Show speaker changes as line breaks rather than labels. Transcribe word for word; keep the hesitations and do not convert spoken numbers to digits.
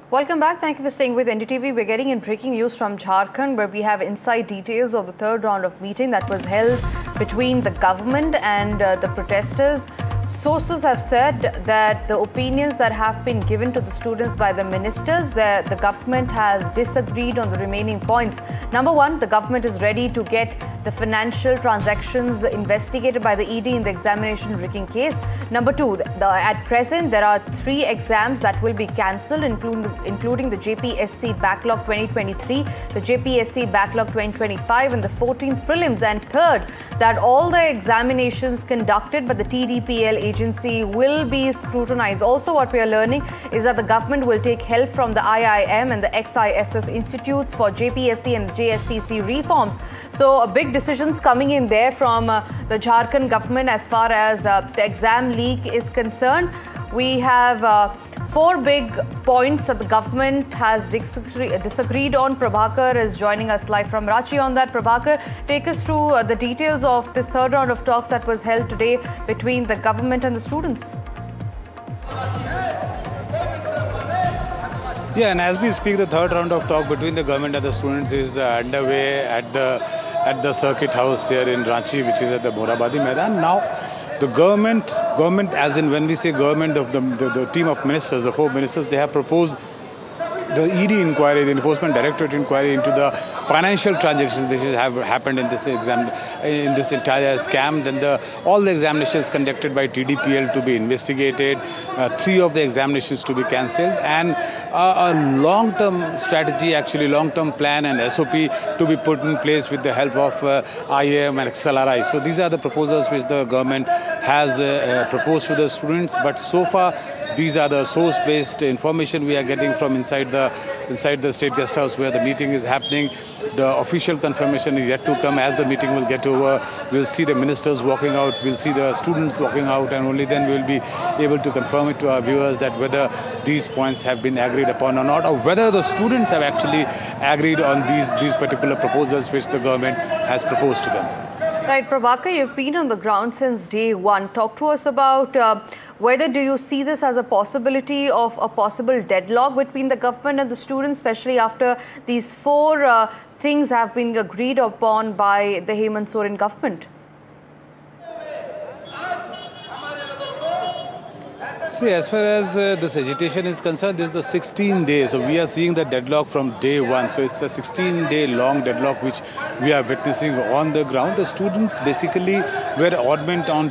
Welcome back. Thank you for staying with N D T V. We're getting in breaking news from Jharkhand, where we have inside details of the third round of meeting that was held between the government and uh, the protesters. Sources have said that the opinions that have been given to the students by the ministers, the, the government has disagreed on the remaining points. Number one, the government is ready to get the financial transactions investigated by the E D in the examination rigging case. Number two, the, at present, there are three exams that will be cancelled, including, including the J P S C Backlog twenty twenty-three, the J P S C Backlog twenty twenty-five and the fourteenth prelims. And third, that all the examinations conducted by the T D P L agency will be scrutinized. Also, what we are learning is that the government will take help from the I I M and the X I S S institutes for J P S C and J S C C reforms. So, a big decisions coming in there from uh, the Jharkhand government as far as uh, the exam leak is concerned. We have uh, four big points that the government has disagree disagreed on. Prabhakar is joining us live from Ranchi on that. Prabhakar, take us through uh, the details of this third round of talks that was held today between the government and the students.
Yeah, and as we speak, the third round of talk between the government and the students is uh, underway at the at the circuit house here in Ranchi, which is at the Morabadi Maidan. Now, the government, government, as in when we say government, of the, the, the team of ministers, the four ministers, they have proposed the E D inquiry, the Enforcement Directorate inquiry into the financial transactions which have happened in this exam, in this entire scam. Then the all the examinations conducted by T D P L to be investigated, uh, three of the examinations to be cancelled, and uh, a long-term strategy, actually long-term plan and S O P to be put in place with the help of uh, I I M and X L R I. So these are the proposals which the government has uh, uh, proposed to the students. But so far, these are the source-based information we are getting from inside the inside the State Guest House where the meeting is happening. The official confirmation is yet to come. As the meeting will get over, we'll see the ministers walking out, we'll see the students walking out, and only then we'll be able to confirm it to our viewers that whether these points have been agreed upon or not, or whether the students have actually agreed on these, these particular proposals which the government has proposed to them.
Right, Prabhakar, you've been on the ground since day one. Talk to us about uh, whether do you see this as a possibility of a possible deadlock between the government and the students, especially after these four uh, things have been agreed upon by the Hemant Soren government?
See, as far as uh, this agitation is concerned, this is the sixteen days. So we are seeing the deadlock from day one. So it's a sixteen day long deadlock which we are witnessing on the ground. The students basically were adamant on